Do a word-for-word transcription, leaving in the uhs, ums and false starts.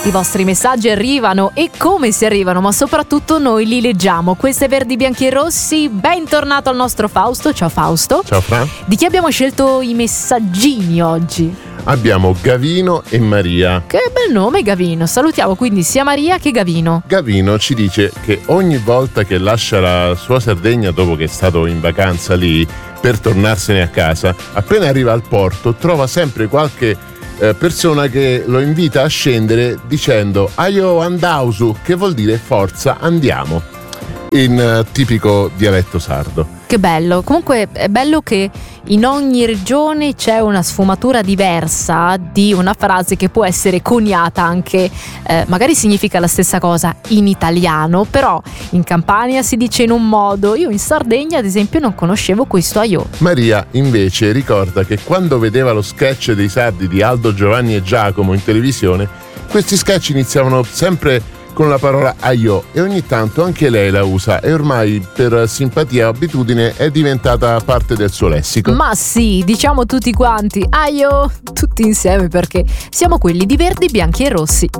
I vostri messaggi arrivano e come si arrivano, ma soprattutto noi li leggiamo. Questo è Verdi, Bianchi e Rossi. Bentornato al nostro Fausto. Ciao Fausto. Ciao Fra. Di chi abbiamo scelto i messaggini oggi? Abbiamo Gavino e Maria. Che bel nome, Gavino. Salutiamo quindi sia Maria che Gavino. Gavino ci dice che ogni volta che lascia la sua Sardegna dopo che è stato in vacanza lì per tornarsene a casa, appena arriva al porto trova sempre qualche eh, persona che lo invita a scendere dicendo "Aio andausu", che vuol dire forza andiamo, in uh, tipico dialetto sardo. Che bello. Comunque è bello che in ogni regione c'è una sfumatura diversa di una frase che può essere coniata anche, eh, magari significa la stessa cosa in italiano, però in Campania si dice in un modo. Io in Sardegna ad esempio non conoscevo questo aio. Maria invece ricorda che quando vedeva lo sketch dei sardi di Aldo, Giovanni e Giacomo in televisione, questi sketch iniziavano sempre con la parola aio e ogni tanto anche lei la usa e ormai per simpatia o abitudine è diventata parte del suo lessico. Ma sì, diciamo tutti quanti aio, tutti insieme, perché siamo quelli di Verdi, Bianchi e Rossi.